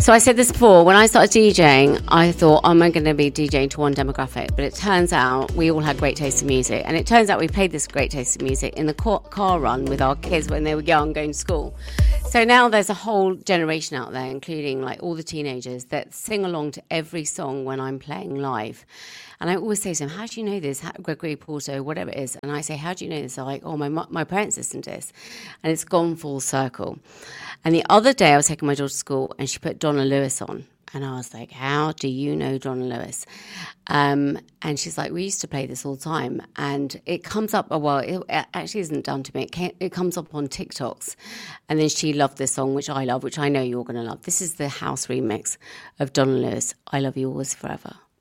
So I said this before, when I started DJing, I thought, am I going to be DJing to one demographic? But it turns out we all had great taste in music. And it turns out we played this great taste in music in the car run with our kids when they were young, going to school. So now there's a whole generation out there, including like all the teenagers, that sing along to every song when I'm playing live. And I always say to them, how do you know this? Gregory Porto, whatever it is. And I say, how do you know this? They're like, oh, my parents listened to this. And it's gone full circle. And the other day I was taking my daughter to school and she put Donna Lewis on. And I was like, how do you know Donna Lewis? And she's like, we used to play this all the time. And it comes up, it actually isn't done to me. It comes up on TikToks. And then she loved this song, which I love, which I know you're going to love. This is the house remix of Donna Lewis, I Love You Always Forever.